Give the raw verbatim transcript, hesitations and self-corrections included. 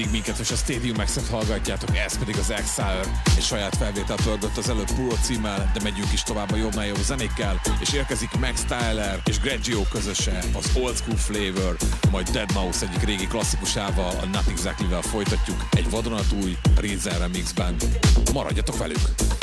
mindig minket, és a Stadium X-et hallgatjátok, ez pedig az Exile. Egy saját felvételt pörgött az előbb Puro címmel, de megyünk is tovább a jobbnál jobb zenékkel, és érkezik Max Tyler és Greggio közöse, az Old School Flavor, majd deadmau five egyik régi klasszikusával, a Not Exactly-vel folytatjuk egy vadonatúj Reason remixben. Maradjatok velük!